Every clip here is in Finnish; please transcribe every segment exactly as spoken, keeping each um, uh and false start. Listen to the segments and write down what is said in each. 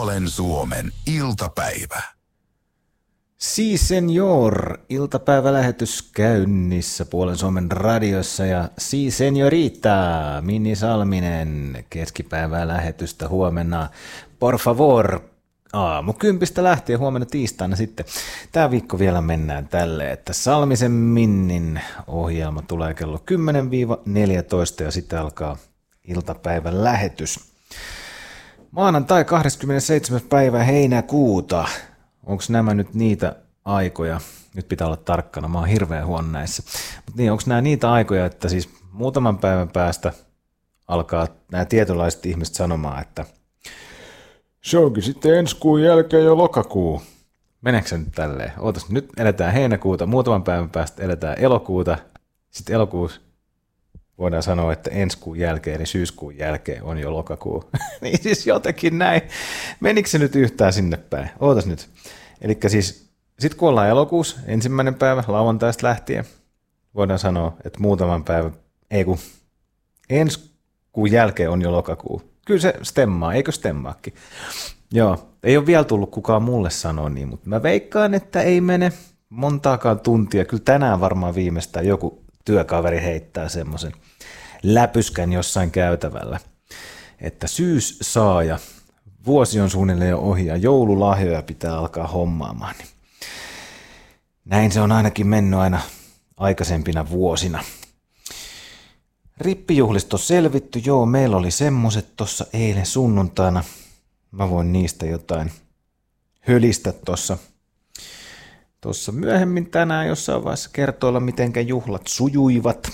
Puolen Suomen iltapäivä. Si Senior, iltapäivälähetys käynnissä Puolen Suomen radiossa ja Si Seniorita, Minni Salminen, keskipäivää lähetystä huomenna. Por favor, aamu kympistä lähtien huomenna tiistaina sitten. Tämä viikko vielä mennään tälleen, että Salmisen Minnin ohjelma tulee kello kymmenen neljätoista ja sitten alkaa iltapäivän lähetys. Maanantai kahdeskymmenesseitsemäs päivä heinäkuuta. Onko nämä nyt niitä aikoja, nyt pitää olla tarkkana, mä oon hirveän huono näissä, mutta niin, onko nämä niitä aikoja, että siis muutaman päivän päästä alkaa nämä tietynlaiset ihmiset sanomaan, että se onkin sitten ensi kuun jälkeen jo lokakuu. Meneekö se nyt tälleen? Ootas, nyt eletään heinäkuuta, muutaman päivän päästä eletään elokuuta, sitten elokuussa voidaan sanoa, että ensi kuun jälkeen, eli syyskuun jälkeen on jo lokakuu. Niin siis jotenkin näin. Menikö se nyt yhtään sinne päin? Ootas nyt. Eli siis sitten kun ollaan elokuussa, ensimmäinen päivä lauantaista lähtien, voidaan sanoa, että muutaman päivän, ei kun ensi kuun jälkeen on jo lokakuu. Kyllä se stemmaa, eikö stemmaakin? Joo, ei ole vielä tullut kukaan mulle sanoa niin, mutta mä veikkaan, että ei mene montaakaan tuntia. Kyllä tänään varmaan viimeistään joku työkaveri heittää semmoisen läpyskän jossain käytävällä, että syys saa ja vuosi on suunnilleen jo ohi ja joululahjoja pitää alkaa hommaamaan. Näin se on ainakin mennyt aina aikaisempina vuosina. Rippijuhlista on selvitty, joo, meillä oli semmoset tuossa eilen sunnuntaina. Mä voin niistä jotain hölistä tuossa. Tuossa myöhemmin tänään jossain vaiheessa kertoilla, mitenkä juhlat sujuivat.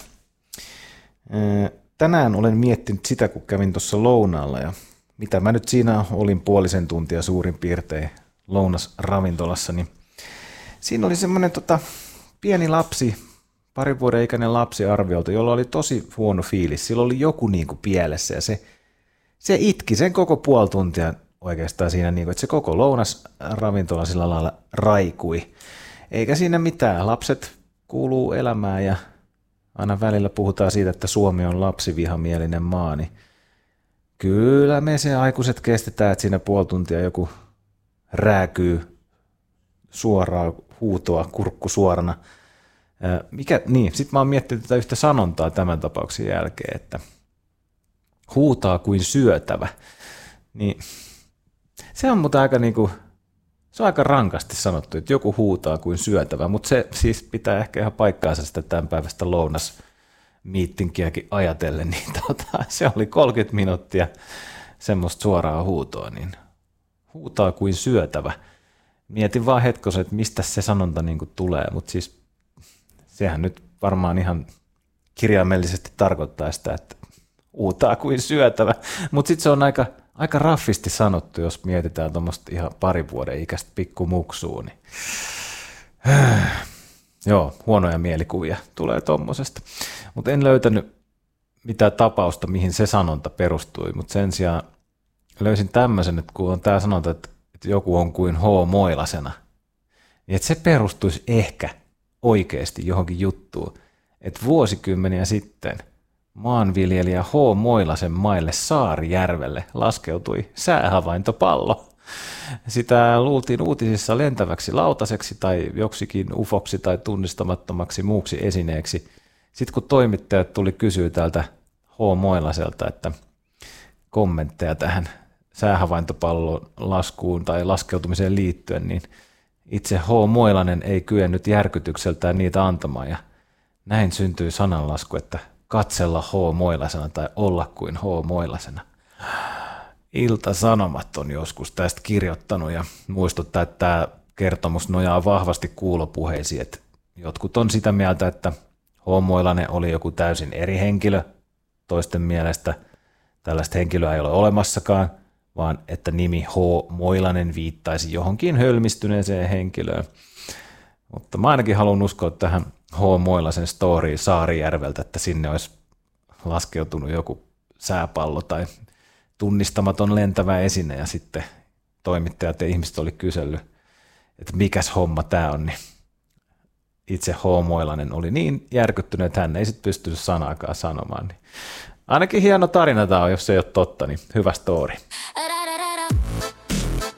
Tänään olen miettinyt sitä, kun kävin tuossa lounaalla ja mitä mä nyt siinä olin puolisen tuntia suurin piirtein lounasravintolassa, niin siinä oli semmoinen tota, pieni lapsi, parin vuoden ikäinen lapsi arviolta, jolla oli tosi huono fiilis. Sillä oli joku niin kuin pielessä ja se, se itki sen koko puoli tuntia oikeastaan siinä, niin kuin, että se koko lounasravintola sillä lailla raikui. Eikä siinä mitään. Lapset kuuluu elämään ja aina välillä puhutaan siitä, että Suomi on lapsivihamielinen maa, niin kyllä me se aikuiset kestetään, että siinä puoli tuntia joku rääkyy suoraa huutoa kurkku suorana. Mikä, niin, sitten mä oon miettinyt tätä yhtä sanontaa tämän tapauksen jälkeen, että huutaa kuin syötävä. Niin, se on mutta aika niinku, se on aika rankasti sanottu, että joku huutaa kuin syötävä, mutta se siis pitää ehkä ihan paikkaansa sitä tämän päivästä lounasmiittinkiäkin ajatellen, niin tota, se oli kolmekymmentä minuuttia semmoista suoraa huutoa, niin huutaa kuin syötävä. Mietin vaan hetkosen, että mistä se sanonta niinku tulee, mutta siis sehän nyt varmaan ihan kirjaimellisesti tarkoittaa sitä, että huutaa kuin syötävä, mutta sitten se on aika Aika raffisti sanottu, jos mietitään tuommoista ihan parin vuoden ikäistä pikkumuksua. Niin. Joo, huonoja mielikuvia tulee tuommoisesta. Mutta en löytänyt mitään tapausta, mihin se sanonta perustui, mutta sen sijaan löysin tämmöisen, että kun on tämä sanonta, että joku on kuin H-moilasena, niin että se perustuisi ehkä oikeasti johonkin juttuun, että vuosikymmeniä sitten maanviljelijä H. Moilasen maille Saarijärvelle laskeutui säähavaintopallo. Sitä luultiin uutisissa lentäväksi lautaseksi tai joksikin ufoksi tai tunnistamattomaksi muuksi esineeksi. Sitten kun toimittajat tuli kysyä täältä H. Moilaselta, että kommentteja tähän säähavaintopallon laskuun tai laskeutumiseen liittyen, niin itse H. Moilanen ei kyennyt järkytykseltään niitä antamaan ja näin syntyi sananlasku, että katsella H. Moilasena tai olla kuin H. Moilasena. Ilta-Sanomat on joskus tästä kirjoittanut ja muistuttaa, että tämä kertomus nojaa vahvasti kuulopuheisiin. Että jotkut on sitä mieltä, että H. Moilanen oli joku täysin eri henkilö. Toisten mielestä tällaista henkilöä ei ole olemassakaan, vaan että nimi H. Moilanen viittaisi johonkin hölmistyneeseen henkilöön. Mutta mä ainakin haluan uskoa tähän H. Moilasen storyin Saarijärveltä, että sinne olisi laskeutunut joku sääpallo tai tunnistamaton lentävä esine ja sitten toimittajat ja ihmiset oli kysellyt, että mikäs homma tämä on, niin itse H. Moilanen oli niin järkyttynyt, että hän ei sitten pystynyt sanaakaan sanomaan. Niin ainakin hieno tarina tämä on, jos se ei ole totta, niin hyvä story.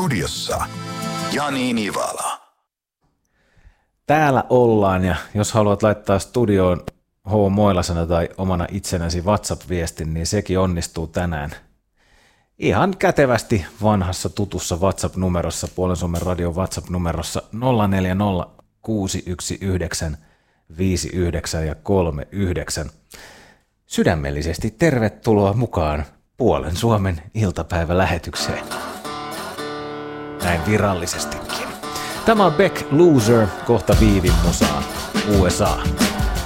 Studiossa Jani Nivala. Täällä ollaan, ja jos haluat laittaa studioon H. Moilasena tai omana itsenäsi WhatsApp-viestin, niin sekin onnistuu tänään. Ihan kätevästi vanhassa tutussa WhatsApp-numerossa, Puolen Suomen radion WhatsApp-numerossa nolla neljä nolla kuusi yksi yhdeksän viisi yhdeksän ja kolme yhdeksän. Sydämellisesti tervetuloa mukaan Puolen Suomen iltapäivälähetykseen. Näin virallisestikin. Tämä on Beck Loser, kohta Viivin musaa, U S A.